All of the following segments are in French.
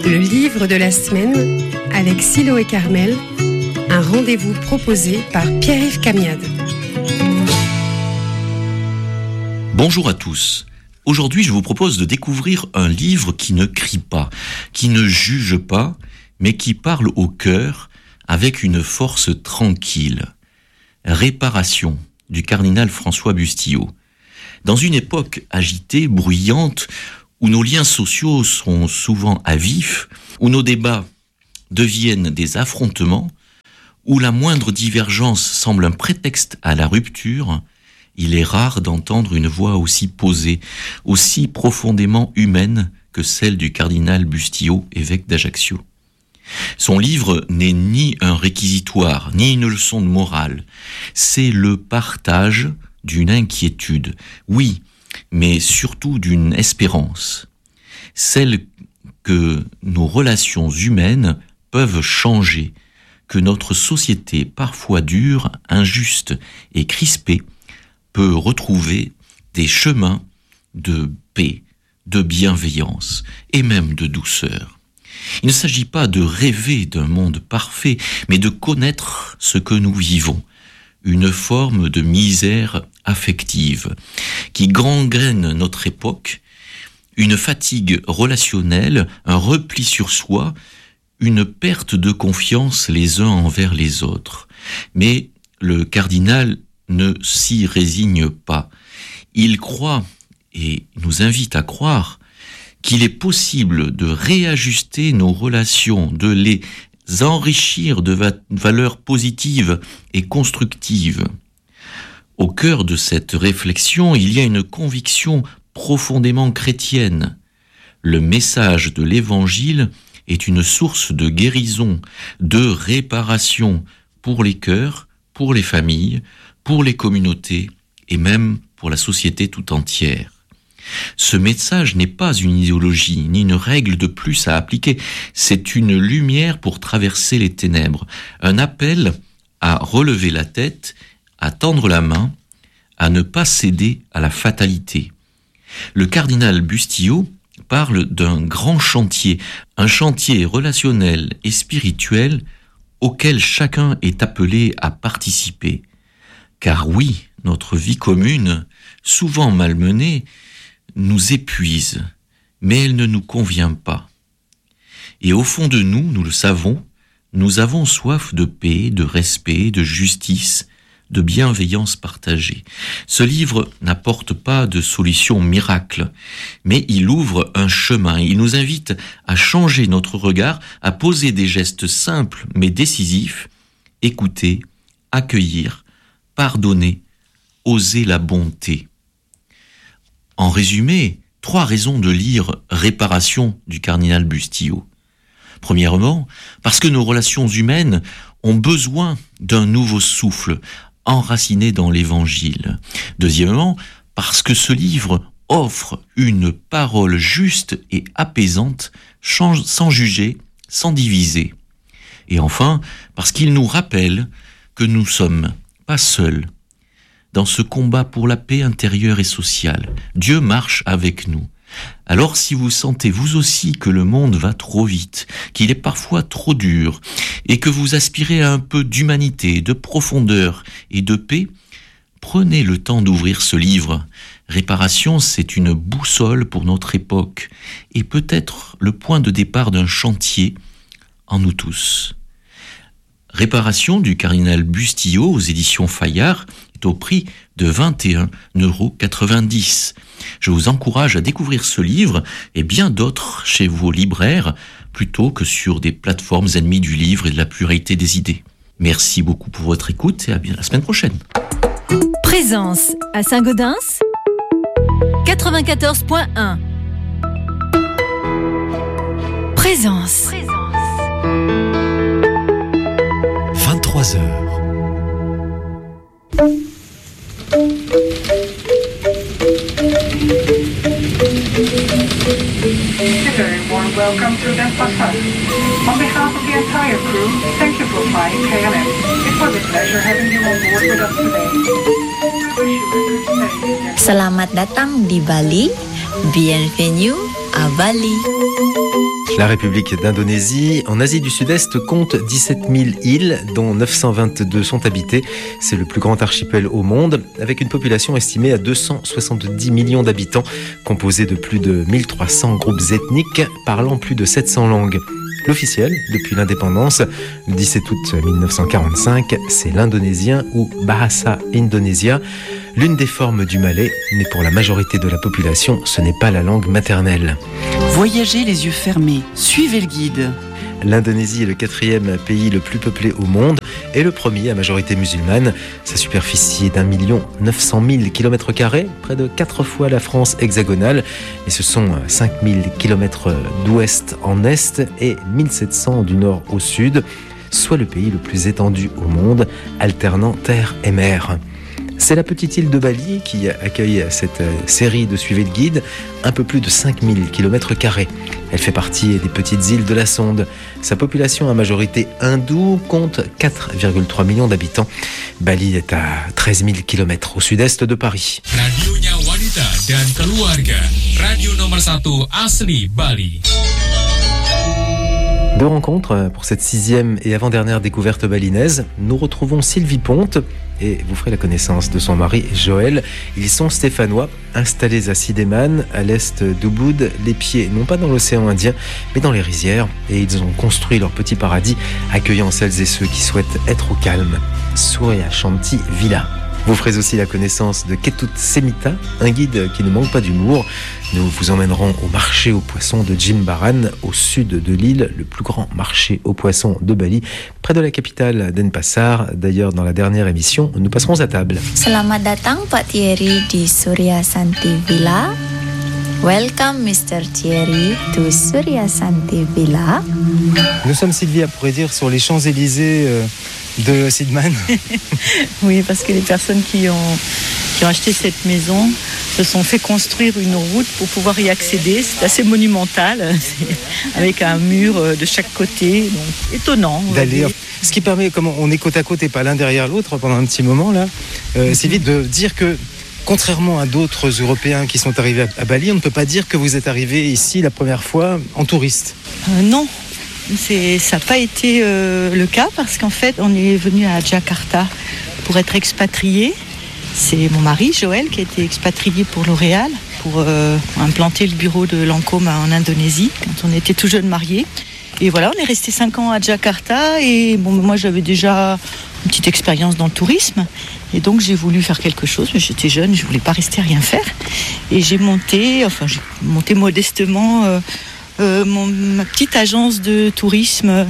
Le livre de la semaine avec Silo et Carmel, un rendez-vous proposé par Pierre-Yves Camiade. Bonjour à tous. Aujourd'hui, je vous propose de découvrir un livre qui ne crie pas, qui ne juge pas, mais qui parle au cœur avec une force tranquille. Réparation, du cardinal François Bustillo. Dans une époque agitée, bruyante, où nos liens sociaux sont souvent à vif, où nos débats deviennent des affrontements, où la moindre divergence semble un prétexte à la rupture, il est rare d'entendre une voix aussi posée, aussi profondément humaine que celle du cardinal Bustillo, évêque d'Ajaccio. Son livre n'est ni un réquisitoire, ni une leçon de morale. C'est le partage d'une inquiétude, oui, mais surtout d'une espérance. Celle que nos relations humaines peuvent changer, que notre société, parfois dure, injuste et crispée, peut retrouver des chemins de paix, de bienveillance et même de douceur. Il ne s'agit pas de rêver d'un monde parfait, mais de connaître ce que nous vivons, une forme de misère affective qui gangrène notre époque, une fatigue relationnelle, un repli sur soi, une perte de confiance les uns envers les autres. Mais le cardinal ne s'y résigne pas. Il croit et nous invite à croire qu'il est possible de réajuster nos relations, de les enrichir de valeurs positives et constructives. Au cœur de cette réflexion, il y a une conviction profondément chrétienne. Le message de l'Évangile est une source de guérison, de réparation pour les cœurs, pour les familles, pour les communautés et même pour la société tout entière. Ce message n'est pas une idéologie, ni une règle de plus à appliquer. C'est une lumière pour traverser les ténèbres, un appel à relever la tête, à tendre la main, à ne pas céder à la fatalité. Le cardinal Bustillo parle d'un grand chantier, un chantier relationnel et spirituel auquel chacun est appelé à participer. Car oui, notre vie commune, souvent malmenée, nous épuise, mais elle ne nous convient pas. Et au fond de nous, nous le savons, nous avons soif de paix, de respect, de justice, de bienveillance partagée. Ce livre n'apporte pas de solution miracle, mais il ouvre un chemin. Il nous invite à changer notre regard, à poser des gestes simples mais décisifs, écouter, accueillir, pardonner, oser la bonté. En résumé, 3 raisons de lire Réparation du cardinal Bustillo. Premièrement, parce que nos relations humaines ont besoin d'un nouveau souffle, enraciné dans l'Évangile. Deuxièmement, parce que ce livre offre une parole juste et apaisante, sans juger, sans diviser. Et enfin, parce qu'il nous rappelle que nous ne sommes pas seuls dans ce combat pour la paix intérieure et sociale. Dieu marche avec nous. Alors si vous sentez vous aussi que le monde va trop vite, qu'il est parfois trop dur, et que vous aspirez à un peu d'humanité, de profondeur et de paix, prenez le temps d'ouvrir ce livre. Réparation, c'est une boussole pour notre époque, et peut-être le point de départ d'un chantier en nous tous. Réparation du cardinal Bustillo aux éditions Fayard est au prix de 21,90 €. Je vous encourage à découvrir ce livre et bien d'autres chez vos libraires plutôt que sur des plateformes ennemies du livre et de la pluralité des idées. Merci beaucoup pour votre écoute et à bien la semaine prochaine. Présence à Saint-Gaudens 94.1. Présence. 23h. A very warm welcome to Denpasar. On behalf of the entire crew, thank you for flying KLM. It was a pleasure having you on board with us today. We wish you a good stay. Selamat datang di Bali. Bienvenue à Bali. La République d'Indonésie, en Asie du Sud-Est, compte 17 000 îles, dont 922 sont habitées. C'est le plus grand archipel au monde, avec une population estimée à 270 millions d'habitants, composée de plus de 1300 groupes ethniques, parlant plus de 700 langues. L'officiel, depuis l'indépendance, le 17 août 1945, c'est l'indonésien ou Bahasa Indonesia, l'une des formes du malais, mais pour la majorité de la population, ce n'est pas la langue maternelle. Voyagez les yeux fermés, suivez le guide. L'Indonésie est le 4e pays le plus peuplé au monde et le premier à majorité musulmane. Sa superficie est d'1 900 000 km², près de 4 fois la France hexagonale. Et ce sont 5 000 km d'ouest en est et 1700 du nord au sud, soit le pays le plus étendu au monde, alternant terre et mer. C'est la petite île de Bali qui accueille cette série de Suivez le guide, un peu plus de 5000 km². Elle fait partie des petites îles de la Sonde. Sa population à majorité hindoue compte 4,3 millions d'habitants. Bali est à 13 000 km au sud-est de Paris. Radionya Wanita dan Keluarga, radio nomor 1 asli Bali. Deux rencontres pour cette 6e et avant-dernière découverte balinaise. Nous retrouvons Sylvie Ponte et vous ferez la connaissance de son mari Joël. Ils sont stéphanois, installés à Sideman, à l'est d'Ubud, les pieds non pas dans l'océan Indien, mais dans les rizières. Et ils ont construit leur petit paradis, accueillant celles et ceux qui souhaitent être au calme. Surya Shanti Villa. Vous ferez aussi la connaissance de Ketut Semita, un guide qui ne manque pas d'humour. Nous vous emmènerons au marché aux poissons de Jimbaran, au sud de l'île, le plus grand marché aux poissons de Bali, près de la capitale Denpasar. D'ailleurs, dans la dernière émission, nous passerons à table. Selamat datang Pak Thierry di Surya Shanti Villa. Welcome Mr. Thierry to Surya Shanti Villa. Nous sommes, Sylvie, à pourrait dire, sur les Champs-Élysées de Sideman. Oui, parce que les personnes qui ont acheté cette maison se sont fait construire une route pour pouvoir y accéder. C'est assez monumental, avec un mur de chaque côté, donc étonnant. D'aller, ce qui permet, comme on est côte à côte et pas l'un derrière l'autre pendant un petit moment là, Sylvie, de dire que contrairement à d'autres Européens qui sont arrivés à Bali, on ne peut pas dire que vous êtes arrivé ici la première fois en touriste. Non. Ça n'a pas été le cas parce qu'en fait on est venu à Jakarta pour être expatrié. C'est mon mari Joël qui a été expatrié pour L'Oréal pour implanter le bureau de Lancôme en Indonésie quand on était tout jeune mariés. Et voilà, on est resté 5 ans à Jakarta et bon, moi j'avais déjà une petite expérience dans le tourisme et donc j'ai voulu faire quelque chose, mais j'étais jeune, je ne voulais pas rester à rien faire et j'ai monté modestement ma petite agence de tourisme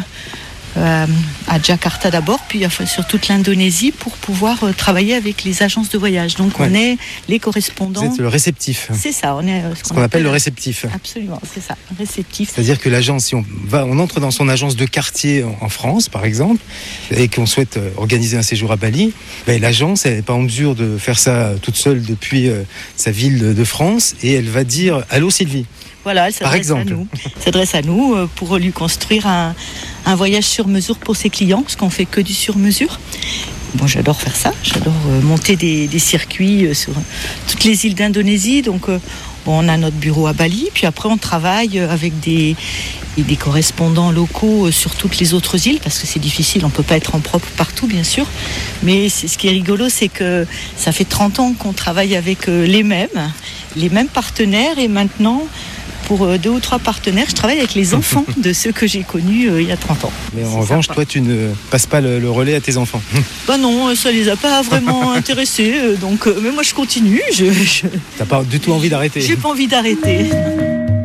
à Jakarta d'abord, puis sur toute l'Indonésie pour pouvoir travailler avec les agences de voyage. Donc on est les correspondants. Vous êtes le réceptif. C'est ça, on est ce qu'on appelle le réceptif. Absolument, c'est ça, réceptif. C'est-à-dire que l'agence, si on entre dans son agence de quartier en France, par exemple, et qu'on souhaite organiser un séjour à Bali, l'agence n'est pas en mesure de faire ça toute seule depuis sa ville de France, et elle va dire « Allô Sylvie ». Voilà, elle s'adresse à nous pour lui construire un voyage sur mesure pour ses clients, parce qu'on fait que du sur mesure. Bon, j'adore faire ça, j'adore monter des circuits sur toutes les îles d'Indonésie. Donc, on a notre bureau à Bali, puis après on travaille avec des correspondants locaux sur toutes les autres îles, parce que c'est difficile, on ne peut pas être en propre partout, bien sûr. Mais ce qui est rigolo, c'est que ça fait 30 ans qu'on travaille avec les mêmes partenaires, et maintenant, pour 2 ou 3 partenaires, je travaille avec les enfants de ceux que j'ai connus il y a 30 ans. Mais en revanche, toi, tu ne passes pas le relais à tes enfants. Non, ça les a pas vraiment intéressés. Donc, mais moi, je continue. T'as pas du tout envie d'arrêter. J'ai pas envie d'arrêter.